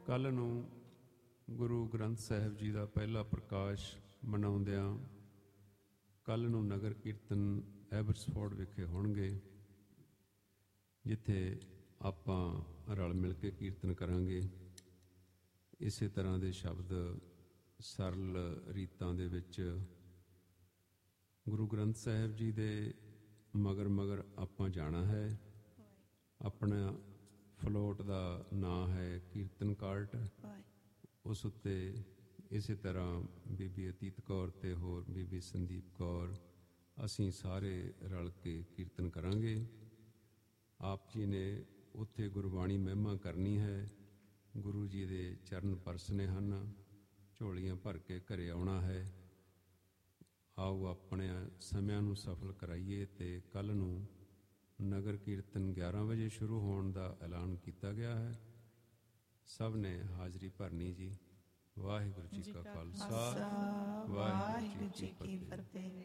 ਕੱਲ੍ਹ ਨੂੰ ਗੁਰੂ ਗ੍ਰੰਥ ਸਾਹਿਬ ਜੀ ਦਾ ਪਹਿਲਾ ਪ੍ਰਕਾਸ਼ ਮਨਾਉਂਦਿਆਂ ਕੱਲ੍ਹ ਨੂੰ ਨਗਰ ਕੀਰਤਨ ਐਬਰਸਫੋਰਡ ਵਿਖੇ ਹੋਣਗੇ, ਜਿੱਥੇ ਆਪਾਂ ਰਲ ਮਿਲ ਕੇ ਕੀਰਤਨ ਕਰਾਂਗੇ। ਇਸੇ ਤਰ੍ਹਾਂ ਦੇ ਸ਼ਬਦ ਸਰਲ ਰੀਤਾਂ ਦੇ ਵਿੱਚ ਗੁਰੂ ਗ੍ਰੰਥ ਸਾਹਿਬ ਜੀ ਦੇ ਮਗਰ ਮਗਰ ਆਪਾਂ ਜਾਣਾ ਹੈ। ਆਪਣਾ ਫਲੋਟ ਦਾ ਨਾਂ ਹੈ ਕੀਰਤਨ ਕਾਰਟ। ਉਸ ਉੱਤੇ ਇਸੇ ਤਰ੍ਹਾਂ ਬੀਬੀ ਅਤੀਤ ਕੌਰ ਅਤੇ ਹੋਰ ਬੀਬੀ ਸੰਦੀਪ ਕੌਰ, ਅਸੀਂ ਸਾਰੇ ਰਲ ਕੇ ਕੀਰਤਨ ਕਰਾਂਗੇ। ਆਪ ਜੀ ਨੇ ਉੱਥੇ ਗੁਰਬਾਣੀ ਮਹਿਮਾ ਕਰਨੀ ਹੈ। ਗੁਰੂ ਜੀ ਦੇ ਚਰਨ ਪਰਸਨੇ ਹਨ, ਝੋਲੀਆਂ ਭਰ ਕੇ ਘਰੇ ਆਉਣਾ ਹੈ। ਆਓ ਆਪਣੇ ਸਮਿਆਂ ਨੂੰ ਸਫਲ ਕਰਾਈਏ। ਅਤੇ ਕੱਲ੍ਹ ਨੂੰ ਨਗਰ ਕੀਰਤਨ 11 ਵਜੇ ਸ਼ੁਰੂ ਹੋਣ ਦਾ ਐਲਾਨ ਕੀਤਾ ਗਿਆ ਹੈ। ਸਭ ਨੇ ਹਾਜ਼ਰੀ ਭਰਨੀ ਜੀ। ਵਾਹਿਗੁਰੂ ਜੀ ਕਾ ਖਾਲਸਾ, ਵਾਹਿਗੁਰੂ ਜੀ ਕੀ ਫਤਿਹ।